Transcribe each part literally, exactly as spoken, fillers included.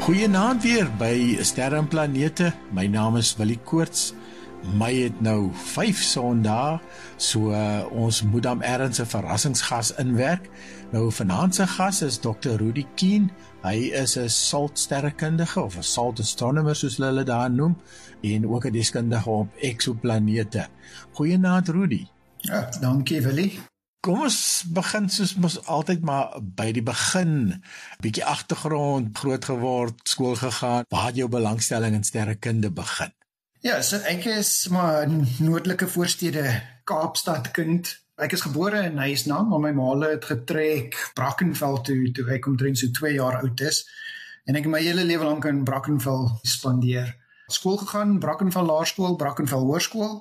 Goeienaand weer by Sterre en Planete. My naam is Willie Koorts. My het nou vyf sondae, so uh, ons moet dan ergens 'n verrassingsgas inwerk. Nou vanaand se gas is dokter Rudy Keen. Hy is 'n saltsterrekundige of 'n salt astronomer soos hulle daar noem, en ook 'n deskundige op eksoplanete. Goeienaand Rudy. Ja, dankie Willie. Kom ons begin soos ons altyd maar by die begin. Bietjie agtergrond, groot geword, skool gegaan. Waar het jou belangstelling in sterrekunde begin? Ja, so ek is maar 'n noordelike voorstede Kaapstad kind. Ek is gebore in Huisnaam, maar my ma het getrek Brackenfell toe, toe ek omtrent so twee jaar oud is. En ek het my hele lewe lank in Brackenfell spandeer. Skool gegaan, Brackenfell Laerskool, Brackenfell Hoërskool.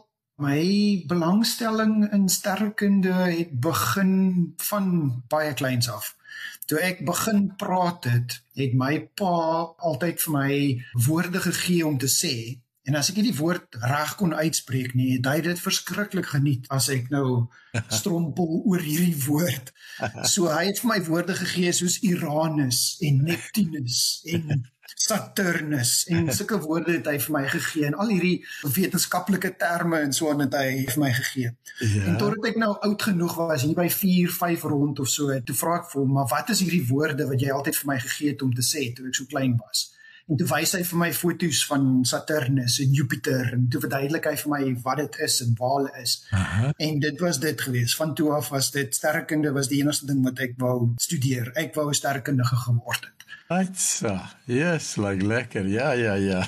My belangstelling in sterrekunde het begin van baie kleins af. Toe ek begin praat het, het my pa altyd vir my woorde gegee om te sê. En as ek nie die woord reg kon uitspreek nie, het hy dit verskriklik geniet as ek nou strompel oor hierdie woord. So hy het vir my woorde gegee soos Uranus en Neptunus en Saturnus en sulke woorde het hy vir my gegee en al hierdie wetenskaplike terme en so aan het hy vir my gegee. Ja. En totdat ek nou oud genoeg was, hier by vier, vyf rond of so, toe vra ek vir hom, maar wat is hierdie woorde wat jy altyd vir my gegee het om te sê toe ek so klein was? En toe wys hy vir my foto's van Saturnus en Jupiter en toe verduidelik hy vir my wat dit is en waar hulle is. Uh-huh. En dit was dit gewees. Van toe af was dit sterrekunde was die enigste ding wat ek wou studeer. Ek wou 'n sterrekundige geword het. Aitsa, yes, like lekker, ja, ja, ja.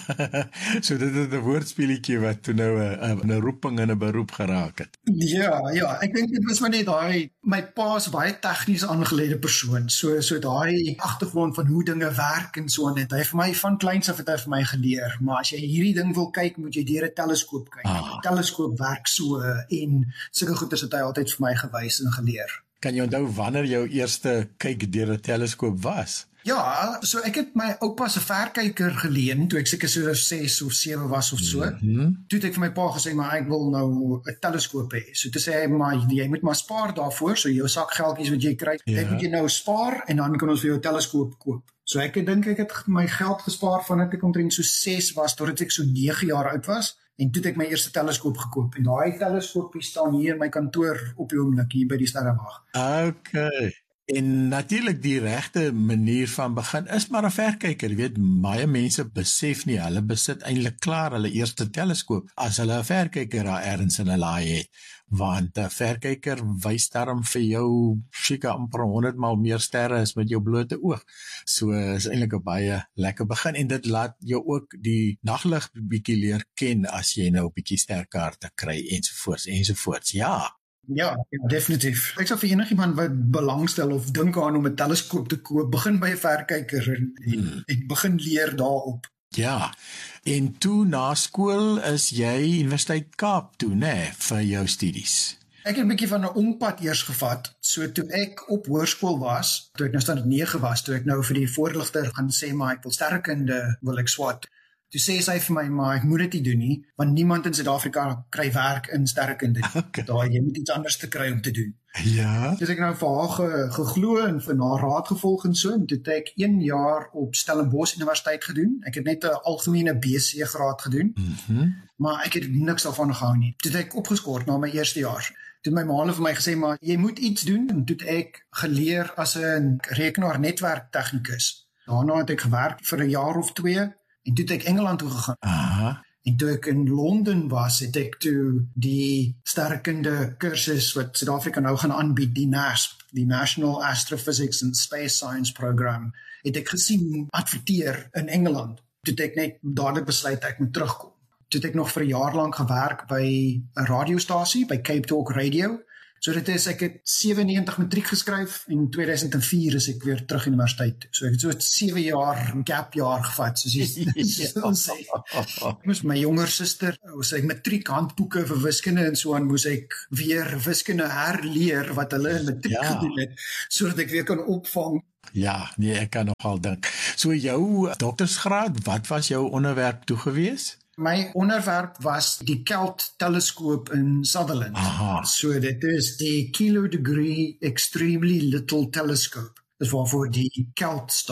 So dit is 'n woordspeletjie wat toe nou 'n 'n roeping en 'n beroep geraak het. Ja, ja, ek dink dit was maar net daai, my pa is baie tegnies aangelede persoon, so so daai agtergrond van hoe dinge werk en so net. Hy vir my van kleins af het hy vir my geleer, maar as jy hierdie ding wil kyk, moet jy deur 'n teleskoop kyk. Ah. 'n Teleskoop werk so en sulke goeders het hy altyd vir my gewys en geleer. Kan jy onthou wanneer jou eerste kyk deur 'n teleskoop was? Ja, so ek het my oupa se verkyker geleen toe ek seker so ses of sewe was of so. Mm-hmm. Toe het ek vir my pa gesê, maar ek wil nou 'n teleskoop hê. So toe sê hy, maar jy moet maar spaar daarvoor, so jou sakgeldjies wat jy kry, ja. Ek moet jy nou spaar en dan kan ons vir jou 'n teleskoop koop. So ek dink ek het my geld gespaar vandat ek omtrent so ses was totdat ek so nege jaar oud was. En toe het ek my eerste teleskoop gekoop. En daai teleskoopie staan hier in my kantoor op die oomblik hier by die Sterrewag. Okay. En natuurlik die regte manier van begin is maar 'n verkyker. Jy weet, baie mense besef nie, hulle besit eintlik klaar hulle eerste teleskoop as hulle 'n verkyker daar ergens in 'n laai het. Want 'n verkyker wys daarom vir jou seker amper honderd maal meer sterre as met jou blote oog. So is eintlik 'n baie lekker begin en dit laat jou ook die naglig bietjie leer ken as jy nou 'n bietjie sterkaarte kry ensovoorts ensovoorts. Ja. Ja, ja, definitief. Ek sou vir enigiemand wat belangstel of dink aan om 'n teleskoop te koop, begin by 'n verkyker en, hmm. en begin leer daarop. Ja, en toe na skool is jy Universiteit Kaap toe, né, vir jou studies. Ek het 'n bietjie van 'n ompad eers gevat. So toe ek op hoërskool was, toe ek nou standaard nege was, toe ek nou vir die voorligter gaan sê maar ek wil sterrekunde wil ek swat. Toe sê sy vir my, maar ek moet dit nie doen nie, want niemand in Suid-Afrika kry werk in sterrekunde. Okay. Daai jy moet iets anders te kry om te doen. Ja. Dus ek nou vir haar ge, geglo en vir haar raad gevolg en so, en toe het ek een jaar op Stellenbosch Universiteit gedoen. Ek het net 'n algemene B C graad gedoen, mm-hmm. maar ek het niks daarvan gehou nie. Toe het ek opgeskort na my eerste jaar. Toe my ma vir my gesê, maar jy moet iets doen, en toe het ek geleer as 'n rekenaar-netwerktegnikus. Daarna het ek gewerk vir 'n jaar of twee, en toe het ek Engeland toe gegaan. Aha. En toe ek in Londen was, het ek toe die sterrekunde kursus wat Suid-Afrika nou gaan aanbied, die N A S P, die National Astrophysics and Space Science Program, het ek gesien adverteer in Engeland. Toe het ek net dadelik besluit ek moet terugkom. Toe het ek nog vir 'n jaar lank gewerk by 'n radiostasie, by Cape Talk Radio. So dit is, ek het sewennegentig matriek geskryf en in twee duisend vier is ek weer terug universiteit. So ek het so sewe jaar, een gap jaar gevat, soos jy sê. Ek moes my jonger suster, moes ek matriek handboeke vir wiskunde en so aan, moes ek weer wiskunde herleer wat hulle in matriek ja. gedoen het, sodat ek weer kan opvang. Ja, nee, ek kan nogal dink. So jou doktersgraad, wat was jou onderwerp toe gewees? My onderwerp was die Kelt teleskoop in Sutherland. Aha. So dit is die Kilo Degree Extremely Little Telescope. Dis waarvoor die Kelt staan.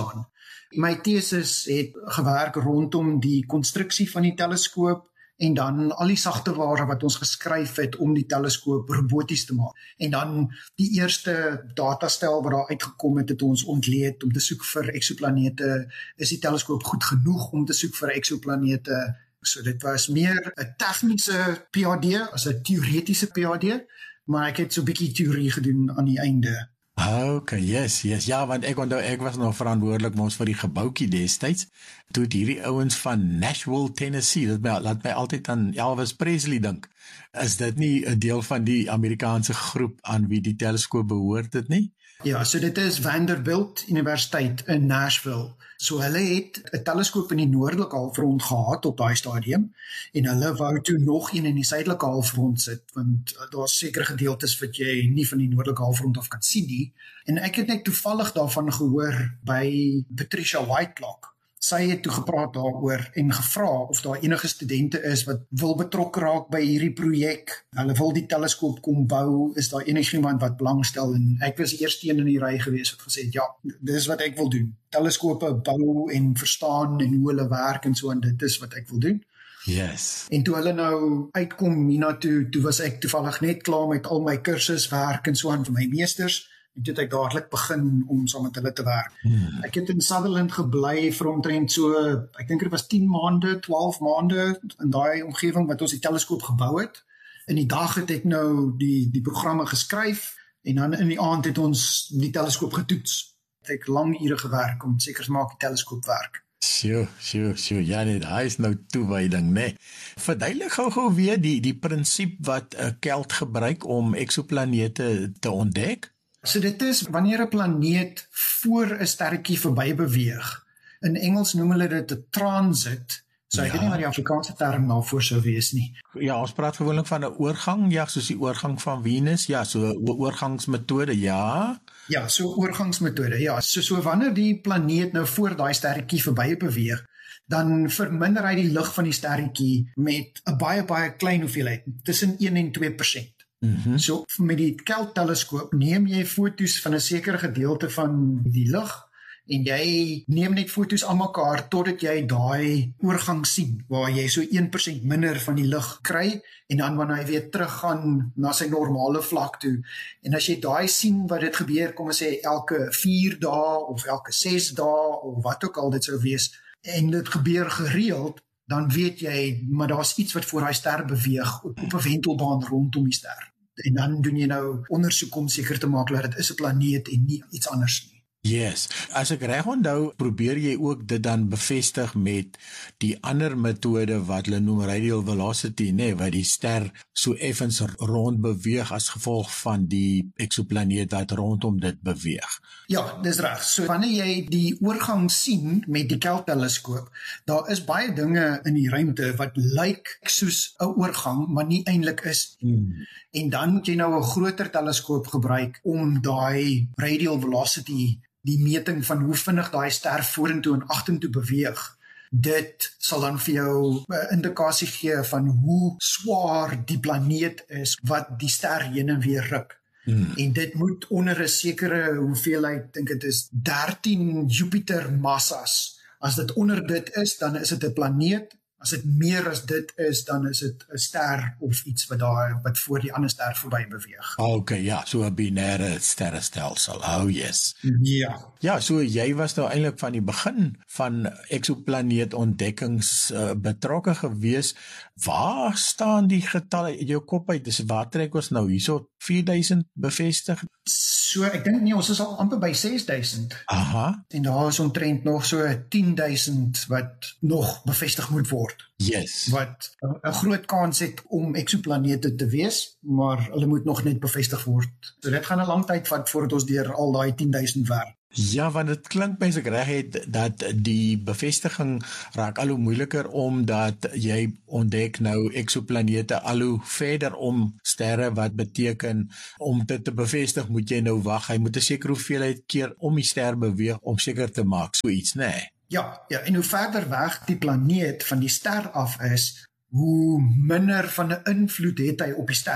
My tesis het gewerk rondom die konstruksie van die teleskoop en dan al die sagteware wat ons geskryf het om die teleskoop roboties te maak. En dan die eerste datastel wat daar uitgekom het, het ons ontleed om te soek vir eksoplanete. Is die teleskoop goed genoeg om te soek vir eksoplanete? So dit was meer 'n tegniese P H D as 'n teoretiese P H D, maar ek het so 'n bietjie teorie gedoen aan die einde. Okay, yes, yes. Ja, want ek onthou ek was nog verantwoordelik mos vir die gebouetjie destyds. Toe het hierdie ouens van Nashville, Tennessee, dit my, laat my altyd aan Elvis Presley dink. Is dit nie 'n deel van die Amerikaanse groep aan wie die teleskoop behoort het nie? Ja, so dit is Vanderbilt Universiteit in Nashville. So hulle het 'n teleskoop in die noordelike halfrond gehad op daai stadium en hulle wou toe nog een in die suidelike halfrond sit, want daar's sekere gedeeltes wat jy nie van die noordelike halfrond af kan sien nie. En ek het net toevallig daarvan gehoor by Patricia Whitelock. Sy het toe gepraat daaroor en gevra of daar enige studente is wat wil betrokke raak by hierdie projek. Hulle wil die teleskoop kom bou, is daar enigiemand wat belangstel? En ek was die eerste een in die ry gewees wat gesê het, ja, dis wat ek wil doen. Teleskope bou en verstaan en hoe hulle werk en so, en dit is wat ek wil doen. Yes. En toe hulle nou uitkom hiernatoe, toe was ek toevallig net klaar met al my kursuswerk en so aan vir my meesters. En toe het ek dadelik begin om saam met hulle te werk. Hmm. Ek het in Sutherland gebly vir omtrent so, ek dink dit was tien maande, twaalf maande in daai omgewing wat ons die teleskoop gebou het. In die dag het ek nou die die programme geskryf en dan in die aand het ons die teleskoop getoets. Het ek lang ure gewerk om seker te maak die teleskoop werk. Sjoe, sjoe, sjoe, ja nee, hy is nou toewyding, nee. Verduidelik gou-gou weer die die prinsip wat 'n uh, kelt gebruik om eksoplanete te ontdek. So dit is wanneer 'n planeet voor 'n sterretjie verby beweeg. In Engels noem hulle dit 'n transit. So ek Ja. weet nie wat die Afrikaanse term daarvoor sou wees nie. Ja, ons praat gewoonlik van 'n oorgang, ja, soos die oorgang van Venus, ja, so 'n oorgangsmetode, ja. Ja, so oorgangsmetode. Ja, so so wanneer die planeet nou voor daai sterretjie verby beweeg, dan verminder hy die lig van die sterretjie met 'n baie baie klein hoeveelheid, tussen een en twee persent. Mhm. So met die Kelt teleskoop neem jy foto's van 'n sekere gedeelte van die lig en jy neem net foto's aan mekaar totdat jy daai oorgang sien waar jy so een persent minder van die lig kry en dan wanneer hy weer teruggaan na sy normale vlak toe. En as jy daai sien wat dit gebeur, kom ons sê elke vier dae of elke ses dae of wat ook al dit sou wees en dit gebeur gereeld, dan weet jy, maar daar's iets wat voor daai ster beweeg op, op 'n wentelbaan rondom die ster. En dan doen jy nou ondersoek om seker te maak dat dit is 'n planeet en nie iets anders nie. Yes. As ek reg onthou, probeer jy ook dit dan bevestig met die ander metode wat hulle noem radial velocity, nee, wat die ster so effens rond beweeg as gevolg van die eksoplaneet wat rondom dit beweeg. Ja, dis reg. So wanneer jy die oorgang sien met die Kelt teleskoop, daar is baie dinge in die ruimte wat lyk soos 'n oorgang, maar nie eintlik is nie. Hmm. En dan moet jy nou 'n groter teleskoop gebruik om daai radial velocity, die meting van hoe vinnig daai ster vorentoe en agtertoe beweeg, dit sal dan vir jou 'n indikasie gee van hoe swaar die planeet is wat die ster heen en weer ruk. Hmm. En dit moet onder 'n sekere hoeveelheid, dink dit is dertien Jupiter massas. As dit onder dit is, dan is dit 'n planeet. As dit meer as dit is, dan is dit 'n ster of iets wat daar wat voor die ander ster verby beweeg. Okay, ja, so 'n binêre sterrestelsel. Oh yes. Ja. Ja, so jy was nou eintlik van die begin van eksoplaneet ontdekkings uh, betrokke gewees. Waar staan die getalle in jou kop uit? Dis waar trek ons nou hierso vier duisend bevestig? So ek dink nie, ons is al amper by ses duisend. Aha. En daar is omtrent nog so tien duisend wat nog bevestig moet word. Yes. Wat 'n groot kans het om eksoplanete te wees, maar hulle moet nog net bevestig word. So dit gaan 'n lang tyd vat voordat ons deur al daai tien duisend werk. Ja, want dit klink mens ek reg het dat die bevestiging raak al hoe moeiliker omdat jy ontdek nou eksoplanete al hoe verder om sterre, wat beteken om dit te bevestig moet jy nou wag, hy moet 'n sekere hoeveelheid keer om die ster beweeg om seker te maak, so iets, nê? Nee. Ja, ja, en hoe verder weg die planeet van die ster af is, hoe minder van 'n invloed het hy op die ster.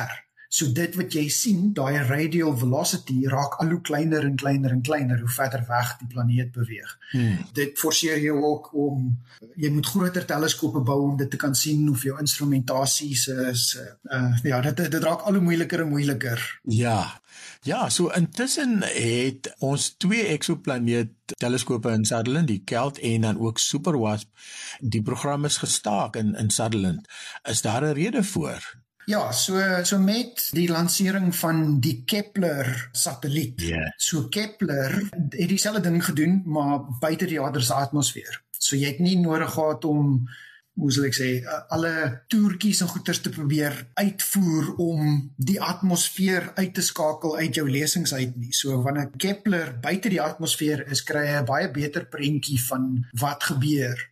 So dit wat jy sien, daai radial velocity raak al hoe kleiner en kleiner en kleiner hoe verder weg die planeet beweeg. Hmm. Dit forceer jou ook om, jy moet groter teleskope bou om dit te kan sien of jou instrumentasies is, uh, ja, dit, dit raak al hoe moeiliker en moeiliker. Ja, ja, so intussen het ons twee eksoplaneet teleskope in Sutherland, die Kelt en dan ook SuperWASP, die program is gestaak in, in Sutherland. Is daar 'n rede voor? Ja, so so met die lansering van die Kepler satelliet. Yeah. So Kepler het dieselfde ding gedoen, maar buite die aarde se atmosfeer. So jy het nie nodig gehad om, hoe sal ek sê, alle toertjies en goeters te probeer uitvoer om die atmosfeer uit te skakel uit jou lesings uit nie. So wanneer Kepler buite die atmosfeer is, kry jy 'n baie beter prentjie van wat gebeur.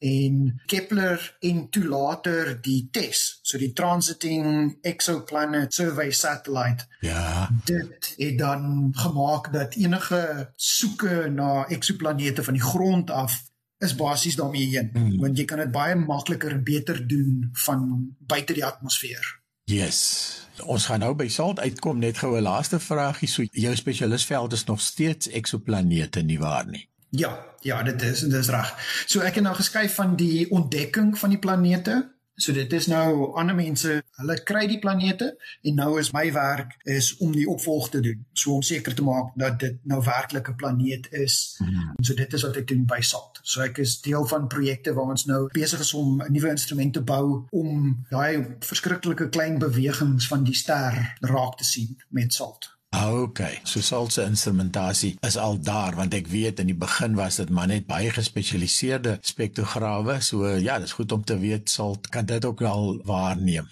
En Kepler en toe later die T E S, so die Transiting Exoplanet Survey Satellite, ja. dit het dan gemaak dat enige soeke na exoplanete van die grond af is basies daarmee heen, hmm. want jy kan dit baie makliker en beter doen van buite die atmosfeer. Yes. Ons gaan nou by SALT uitkom, net gou 'n laaste vraagie, so jou spesialistveld is nog steeds exoplanete, nie waar nie? Ja, ja, dit is, dit is reg. So ek het nou geskuif van die ontdekking van die planete. So dit is nou, ander mense, hulle kry die planete, en nou is my werk is om die opvolg te doen. So om seker te maak dat dit nou werklik 'n planeet is. Mm-hmm. So dit is wat ek doen by SALT. So ek is deel van projekte waar ons nou besig is om 'n nuwe instrument te bou om daai verskriklike klein bewegings van die ster raak te sien met SALT. Ok, so SALT se instrumentasie is al daar, want ek weet in die begin was dit maar net baie gespesialiseerde spektrograwe, so ja, dit is goed om te weet, SALT kan dit ook al waarneem.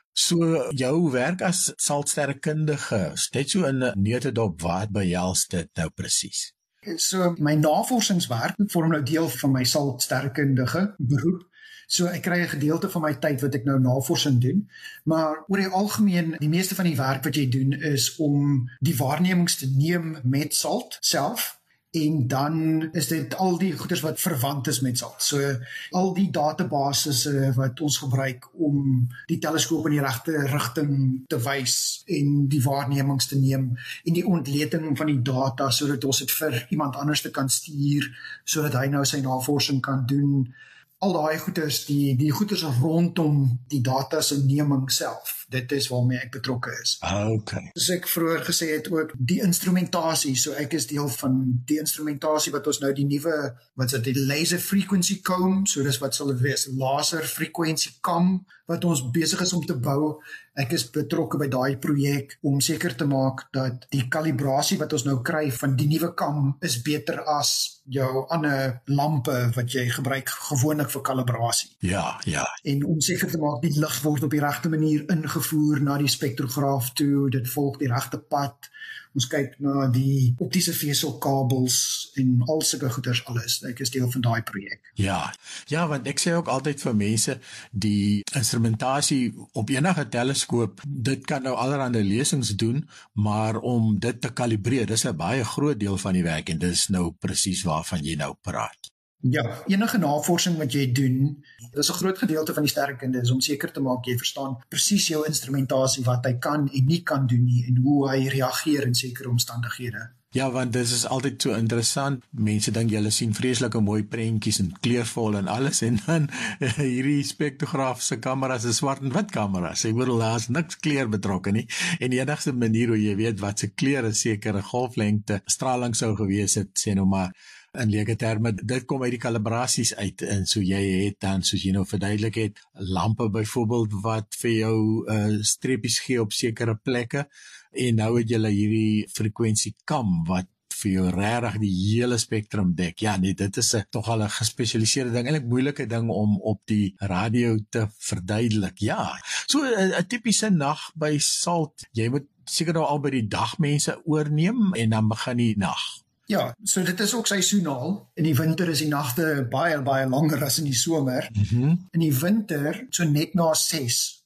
So jou werk as SALT-sterrekundige, net so in 'n neutedop, wat behels dit nou presies? So my navorsingswerk vorm nou deel van my SALT-sterrekundige beroep. So ek kry 'n gedeelte van my tyd wat ek nou navorsing doen, maar oor die algemeen, die meeste van die werk wat jy doen is om die waarnemings te neem met SALT self, en dan is dit al die goeders wat verwant is met SALT. So al die databases wat ons gebruik om die teleskoop in die regte rigting te wys en die waarnemings te neem en die ontleting van die data sodat ons dit vir iemand anders te kan stuur, sodat hy nou sy navorsing kan doen. Al daai goeders, die, die goeders rondom die data se neming self, dit is waarmee ek betrokke is. Okay. Soos ek vroeër gesê het ook, die instrumentasie, so ek is deel van die instrumentasie wat ons nou die nuwe, wat is dit, die laser frequency comb, so dis wat sal dit wees, laser frequency kam, wat ons besig is om te bou. Ek is betrokke by daai projek om seker te maak dat die kalibrasie wat ons nou kry van die nuwe kam is beter as jou ander lampe wat jy gebruik gewoonlik vir kalibrasie. Ja, ja. En om seker te maak die lig word op die regte manier ingevoer na die spektrograaf toe, dit volg die regte pad. Ons kyk na die optiese veselkabels en al sulke goeders alles. Ek is deel van daai projek. Ja, ja, want ek sê ook altyd vir mense, die instrumentasie op enige teleskoop, dit kan nou allerhande lesings doen, maar om dit te kalibreer, dis 'n baie groot deel van die werk en dis nou presies waarvan jy nou praat. Ja, enige navorsing wat jy doen, dis 'n groot gedeelte van die sterrekunde is om seker te maak jy verstaan presies jou instrumentasie wat hy kan en nie kan doen nie en hoe hy reageer in sekere omstandighede. Ja, want dit is altyd so interessant. Mense dink julle sien vreeslike mooi prentjies en kleurvol en alles en dan hierdie spektrograaf se kameras is swart en wit kameras. Ek bedoel daar's niks kleur betrokke nie. En die enigste manier hoe jy weet wat se kleur 'n sekere golflengte straling sou gewees het, sê nou maar in leuke terme, dit kom uit die kalibrasies uit, en so jy het dan, soos jy nou verduidelik het, lampe byvoorbeeld wat vir jou uh, streepies gee op sekere plekke, en nou het jy hierdie frekwensie kam wat vir jou regtig die hele spektrum dek. Ja, nee, dit is 'n tog al 'n gespesialiseerde ding, eintlik moeilike ding om op die radio te verduidelik. Ja, so 'n tipiese nag by SALT, jy moet seker nou al by die dag mense oorneem en dan begin die nag. Ja, so dit is ook seisoenaal. In die winter is die nagte baie, baie langer as in die somer. Mm-hmm. In die winter, so net na ses,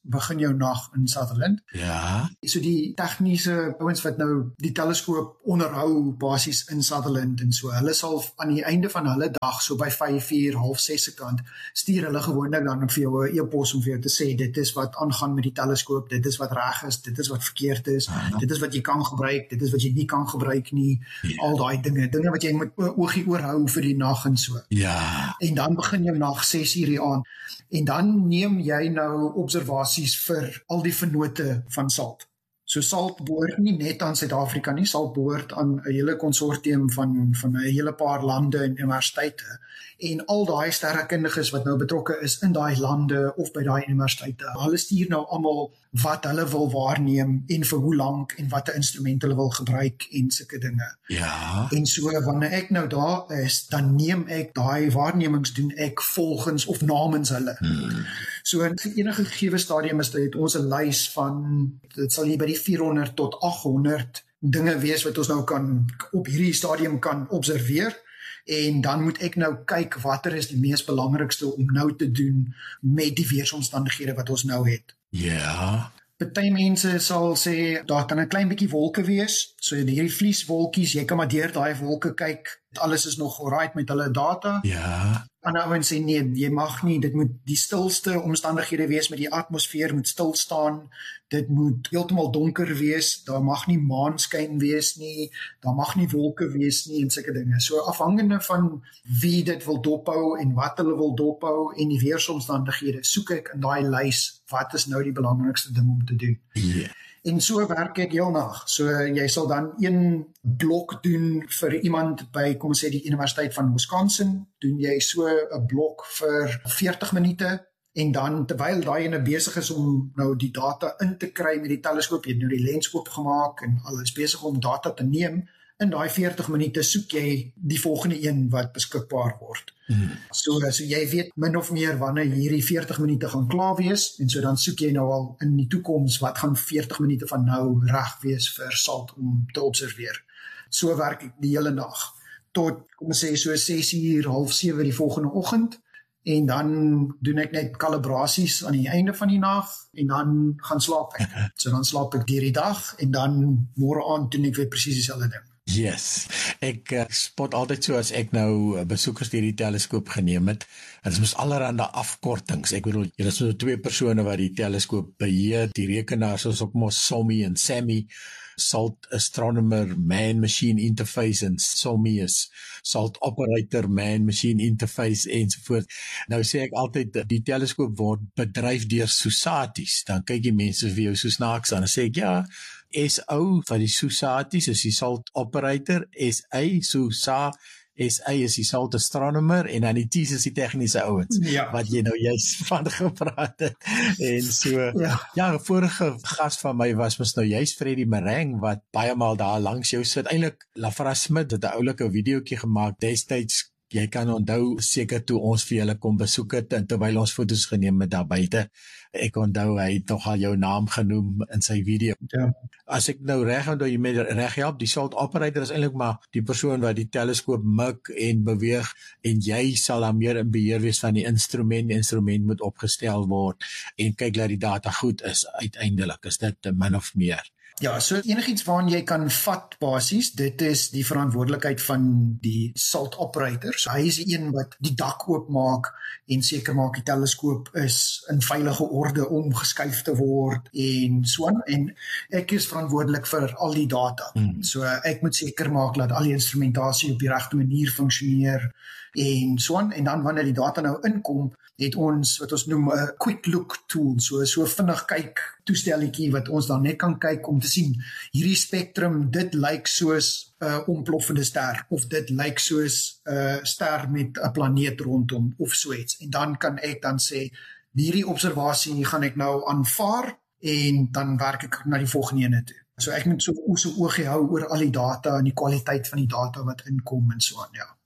begin jou nag in Sutherland. Ja. So die tegniese ouens wat nou die teleskoop onderhou basies in Sutherland en so, hulle sal aan die einde van hulle dag, so by vyf uur, half ses se kant, stuur hulle gewoonlik dan vir jou 'n e-pos om vir jou te sê, dit is wat aangaan met die teleskoop, dit is wat reg is, dit is wat verkeerd is, Aha. dit is wat jy kan gebruik, dit is wat jy nie kan gebruik nie, ja. al daai dinge, dinge wat jy moet oogie oorhou vir die nag en so. Ja. En dan begin jou nag ses uur die aand, en dan neem jy nou observasies vir al die vennote van SALT. So SALT behoort nie net aan Suid-Afrika nie, SALT behoort aan 'n hele konsortium van van 'n hele paar lande en universiteite. En al daai sterrekundiges wat nou betrokke is in daai lande of by daai universiteite, hulle stuur nou almal wat hulle wil waarneem en vir hoe lank en watter instrumente hulle wil gebruik en sulke dinge. Ja. En so wanneer ek nou daar is, dan neem ek daai waarnemings doen ek volgens of namens hulle. Hmm. So in enige gegee stadium is dit ons 'n lys van, dit sal jy by die vierhonderd tot agthonderd dinge wees wat ons nou kan op hierdie stadium kan observeer. En dan moet ek nou kyk watter is die mees belangrikste om nou te doen met die weeromstandighede wat ons nou het. Ja. Party mense sal sê, daar kan 'n klein bietjie wolke wees, so hierdie vlieswolkies, jy kan maar deur daai wolke kyk, alles is nog alright met hulle data. Ja. Ander ouens sê nee, jy mag nie, dit moet die stilste omstandighede wees, met die atmosfeer moet stil staan, dit moet heeltemal donker wees, daar mag nie maanskyn wees nie, daar mag nie wolke wees nie en sulke dinge. So afhangende van wie dit wil dophou en wat hulle wil dophou en die weeromstandighede, soek ek in daai lys wat is nou die belangrikste ding om te doen. Yeah. En so werk ek heel nag. So jy sal dan een blok doen vir iemand by, kom ons sê die Universiteit van Wisconsin, doen jy so 'n blok vir veertig minute, en dan terwyl daai ene besig is om nou die data in te kry met die teleskoop, jy het nou die lens oopgemaak en alles besig om data te neem, in daai veertig minute soek jy die volgende een wat beskikbaar word. Hmm. So, so jy weet min of meer wanneer hierdie veertig minute gaan klaar wees, en so dan soek jy nou al in die toekoms wat gaan veertig minute van nou reg wees vir SALT om te observeer. So werk ek die hele nag, tot, kom ons sê, so ses uur, half sewe die volgende oggend, en dan doen ek net kalibrasies aan die einde van die nag, en dan gaan slaap ek. So dan slaap ek deur die dag, en dan môre aand doen ek weer presies dieselfde ding. Yes, ek uh, spot altyd so as ek nou uh, besoekers deur die teleskoop geneem het, en dit is mos allerhande afkortings. Ek bedoel, jy is so twee persone wat die teleskoop beheer, die rekenaars is ook mos SOMI en SAMI, SALT Astronomer Man-Machine Interface, en SOMI is SALT Operator Man-Machine Interface ensovoort. Nou sê ek altyd, die teleskoop word bedryf deur SOSATIS, dan kyk die mense vir jou so snaaks aan, dan sê ek, ja, S O van die SOSATIS is die SALT Operator, S A, SOSA, S A is die SALT Astronomer, en dan die T's is die tegniese ouens, ja. Wat jy nou juist van gepraat het. En so, ja, ja vorige gas van my was mos nou juist Freddie Mereng, wat baie maal daar langs jou sit. Eintlik, Lafra Smit het 'n oulike videoetjie gemaak, destyds, jy kan onthou, seker toe ons vir julle kom besoek het, en terwyl ons foto's geneem het daar buite, ek onthou, hy het nogal jou naam genoem in sy video. Ja. As ek nou reg onthou, jy met reg help, die SALT Operator is eintlik maar die persoon wat die teleskoop mik en beweeg, en jy sal dan meer in beheer wees van die instrument, die instrument moet opgestel word, en kyk dat die data goed is, uiteindelik, is dit min of meer. Ja, so enigiets waaraan jy kan vat basies, dit is die verantwoordelikheid van die SALT Operator. So hy is die een wat die dak oopmaak en seker maak die teleskoop is in veilige orde om geskuif te word en so aan. En ek is verantwoordelik vir al die data. Hmm. So ek moet seker maak dat al die instrumentasie op die regte manier funksioneer en so aan. En dan wanneer die data nou inkom, het ons wat ons noem 'n quick look tool, so so vinnig kyk toestelletjie wat ons dan net kan kyk om te sien hierdie spektrum, dit lyk soos 'n uh, ontploffende ster, of dit lyk soos 'n uh, ster met 'n planeet rondom of so iets. En dan kan ek dan sê hierdie observasie gaan ek nou aanvaar en dan werk ek na die volgende ene toe. So ek moet so so oogie hou oor al die data en die kwaliteit van die data wat inkom en so aan, ja.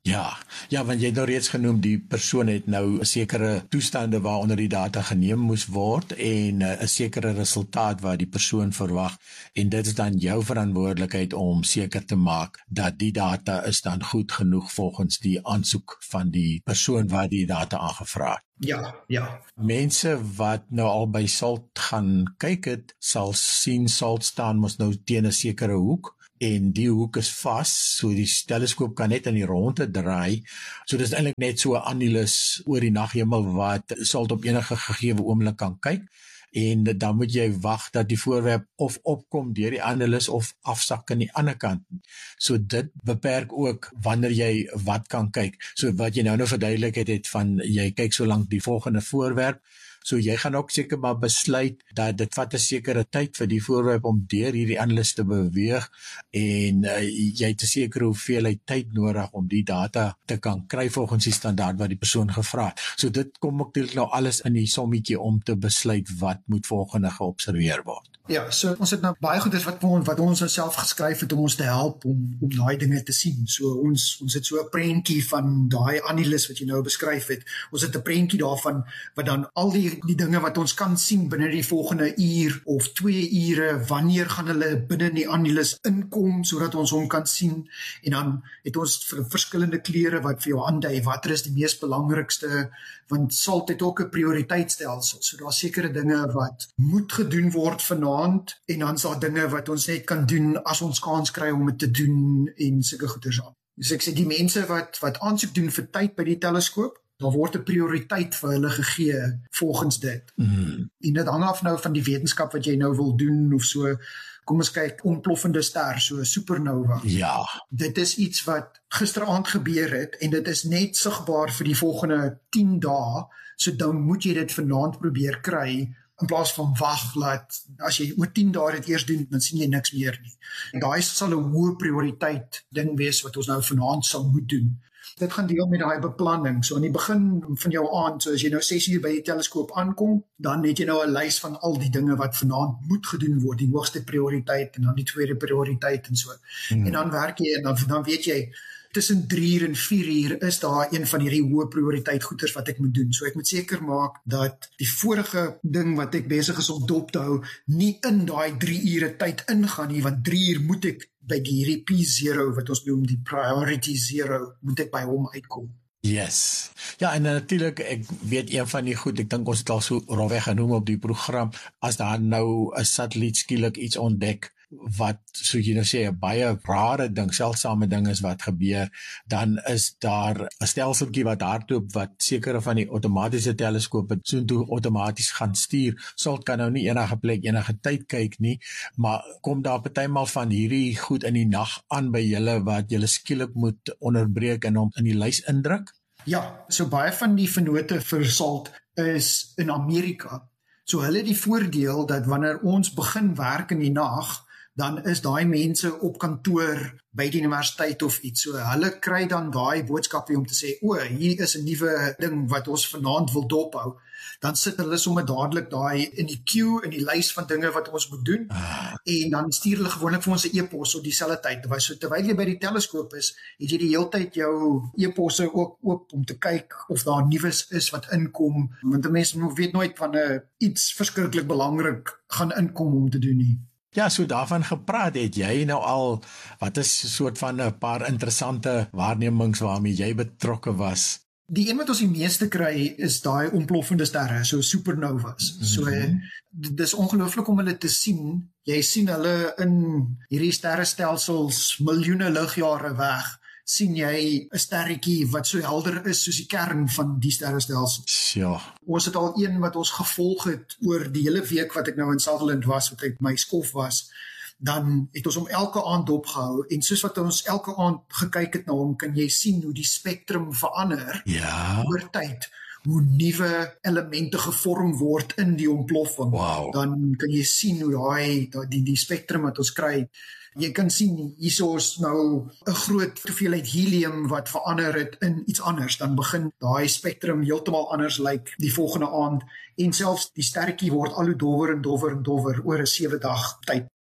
Ja, ja, want jy het nou reeds genoem, die persoon het nou 'n sekere toestande waaronder die data geneem moes word en 'n sekere resultaat wat die persoon verwag en dit is dan jou verantwoordelikheid om seker te maak dat die data is dan goed genoeg volgens die aansoek van die persoon wat die data aangevra het. Ja, ja. Mense wat nou al by Salt gaan kyk het, sal sien Salt staan mos nou teen 'n sekere hoek. En die hoek is vas, so die teleskoop kan net in die ronde draai. So dis eintlik net so 'n annulus oor die naghemel wat Salt op enige gegeewe oomblik kan kyk. En dan moet jy wag dat die voorwerp of opkom deur die annulus of afsak aan die ander kant. So dit beperk ook wanneer jy wat kan kyk. So wat jy nou nou verduidelik het, het van jy kyk so lank die volgende voorwerp. So jy gaan ook seker maar besluit dat dit vat 'n sekere tyd vir die voorwerp om deur hierdie annulus te beweeg en uh, jy het 'n sekere hoeveelheid tyd nodig om die data te kan kry volgens die standaard wat die persoon gevra het. So dit kom natuurlik nou alles in die sommetjie om te besluit wat moet volgende geobserveer word. Ja, so ons het nou baie goeders wat ons wat ons self geskryf het om ons te help om om daai dinge te sien. So ons ons het so 'n prentjie van daai annulus wat jy nou beskryf het. Ons het 'n prentjie daarvan wat dan al die die dinge wat ons kan sien binne die volgende uur of twee ure, wanneer gaan hulle binne die annulus inkom sodat ons hom kan sien en dan het ons vir verskillende kleure wat vir jou aandui watter is die mees belangrikste, want Salt het ook 'n prioriteitstelsel. So daar's sekere dinge wat moet gedoen word vanaand en dan is daar dinge wat ons net kan doen as ons kans kry om dit te doen en sulke goeders aan. Dus ek sê die mense wat wat aansoek doen vir tyd by die teleskoop, daar word 'n prioriteit vir hulle gegee volgens dit. Mm. En dit hang af nou van die wetenskap wat jy nou wil doen of so. Kom ons kyk, ontploffende ster, so 'n supernova. Ja. Dit is iets wat gisteraand gebeur het en dit is net sigbaar vir die volgende tien dae, so dan moet jy dit vanaand probeer kry in plaas van wag laat as jy oor tien dae dit eers doen, dan sien jy niks meer nie. En daai sal 'n hoë prioriteit ding wees wat ons nou vanaand sal moet doen. Dit gaan deel met daai beplanning. So aan die begin van jou aand, so as jy nou ses uur by die teleskoop aankom, dan het jy nou 'n lys van al die dinge wat vanaand moet gedoen word, die hoogste prioriteit en dan die tweede prioriteit en so. Hmm. En dan werk jy en dan dan weet jy tussen drie uur en vier uur is daar een van hierdie hoë prioriteit goeders wat ek moet doen. So ek moet seker maak dat die vorige ding wat ek besig is om dop te hou, nie in daai drie ure tyd ingaan nie, want drie uur moet ek by die hierdie P zero wat ons noem die priority zero, moet ek by hom uitkom. Yes. Ja, en natuurlik, ek weet een van die goed, ek dink ons het al so rofweg genoem op die program, as daar nou 'n satelliet skielik iets ontdek, wat, so jy nou sê, 'n baie rare ding, seldsame ding is wat gebeur, dan is daar 'n stelseltjie wat hardloop, wat sekere van die outomatiese teleskope soontoe outomaties gaan stuur. Salt kan nou nie enige plek, enige tyd kyk nie, maar kom daar partymal van hierdie goed in die nag aan by julle, wat julle skielik moet onderbreek en hom in die lys indruk? Ja, so baie van die vennote vir Salt is in Amerika. So hulle het die voordeel dat wanneer ons begin werk in die nag, dan is daai mense op kantoor by die universiteit of iets. So hulle kry dan daai boodskap om te sê, o, hier is 'n nuwe ding wat ons vanaand wil dophou. Dan sit hulle sommer dadelik daai in die queue, in die lys van dinge wat ons moet doen. Ah. En dan stuur hulle gewoonlik vir ons 'n e-pos op dieselfde tyd. So terwyl jy by die teleskoop is, het jy die hele tyd jou e-posse ook oop om te kyk of daar nuus is wat inkom. Want die mense weet nooit wanneer iets verskriklik belangrik gaan inkom om te doen nie. Ja, so daarvan gepraat, het jy nou al, wat is soort van 'n paar interessante waarnemings waarmee jy betrokke was? Die een wat ons die meeste kry is daai ontploffende sterre, so supernovas. Mm-hmm. So dis ongelooflik om hulle te sien. Jy sien hulle in hierdie sterrestelsels miljoene ligjare weg. Sien jy 'n sterretjie wat so helder is soos die kern van die sterrestelsel. Ja. Ons het al een wat ons gevolg het oor die hele week wat ek nou in Sutherland was, wat ek my skof was, dan het ons hom elke aand dopgehou, en soos wat ons elke aand gekyk het na hom, kan jy sien hoe die spektrum verander, ja, oor tyd, hoe nuwe elemente gevorm word in die ontploffing. Wow. Dan kan jy sien hoe daai die die spektrum wat ons kry. Jy kan sien, hierso is nou 'n groot hoeveelheid helium wat verander het in iets anders, dan begin daai spektrum heeltemal anders lyk like die volgende aand, en selfs die sterretjie word al hoe dowwer en dowwer en dowwer oor 'n sewe dag tyd.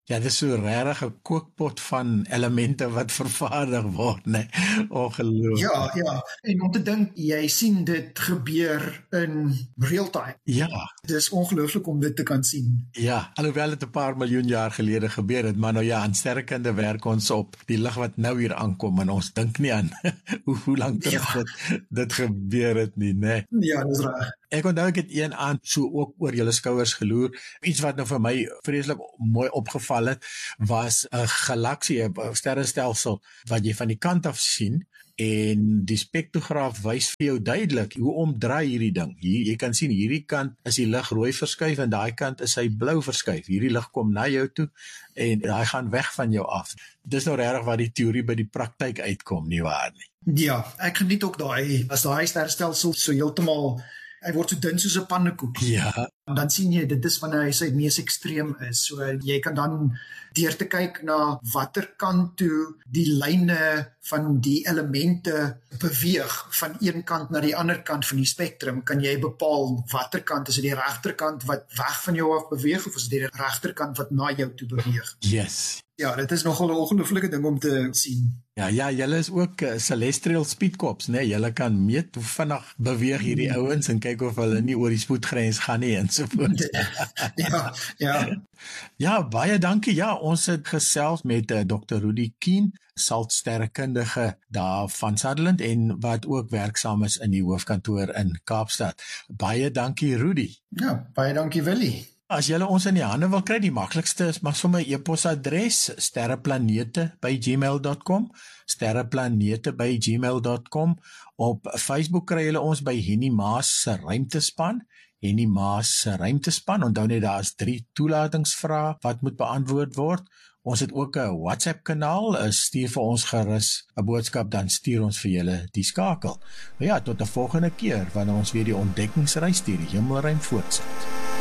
Ja, dit is so regtig 'n kookpot van elemente wat vervaardig word, né? Ongelooflik. Ja, ja. En om te dink, jy sien dit gebeur in real time. Ja. Dis ongelooflik om dit te kan sien. Ja, alhoewel dit 'n paar miljoen jaar gelede gebeur het, maar nou ja, aan sterrekunde werk ons op die lig wat nou hier aankom en ons dink nie aan hoe, hoe lank terug Ja. dit, dit gebeur het nie, né? Ja, dis reg. Ek onthou ek het een aand so ook oor julle skouers geloer. Iets wat nou vir my vreeslik mooi opgeval het, was 'n galaksie, 'n sterrestelsel wat jy van die kant af sien en die spektrograaf wys vir jou duidelik hoe omdraai hierdie ding. Hier jy kan sien hierdie kant is die lig rooi verskuif en daai kant is hy blou verskuif. Hierdie lig kom na jou toe en hy gaan weg van jou af. Dis nou regtig waar die teorie by die praktyk uitkom, nie waar nie? Ja, ek geniet ook daai as daai sterrestelsel so heeltemal hy word so dun soos 'n pannekoek. Ja. En dan sien jy dit is wanneer hy sy mees ekstreem is. So jy kan dan deur te kyk na watter kant toe die lyne van die elemente beweeg van een kant na die ander kant van die spektrum, kan jy bepaal watter kant is dit die regterkant wat weg van jou af beweeg of is dit die regterkant wat na jou toe beweeg. Yes. Ja, dit is nogal 'n ongelooflike ding om te sien. Ja, ja, julle is ook uh, celestial speedkops, né? Julle kan meet hoe vinnig beweeg hierdie ouens en kyk of hulle nie oor die spoedgrens gaan nie en so voort. Ja, ja. Ja, baie dankie. Ja, ons het gesels met uh, dokter Rudy Keen, saltsterrekundige daar van Sutherland en wat ook werksaam is in die hoofkantoor in Kaapstad. Baie dankie Rudy. Ja, baie dankie Willie. As julle ons in die hande wil kry, die maklikste is maar sommer e-posadres sterreplanete by gmail dot com, sterreplanete by gmail dot com. Op Facebook kry julle ons by Henny Maas se ruimtespan, Henny Maas se ruimtespan. Onthou net daar is drie toelatingsvrae wat moet beantwoord word. Ons het ook 'n WhatsApp kanaal, stuur vir ons gerus 'n boodskap, dan stuur ons vir julle die skakel. Nou ja, tot 'n volgende keer wanneer ons weer die ontdekkingsreis deur die hemelruim voortsit.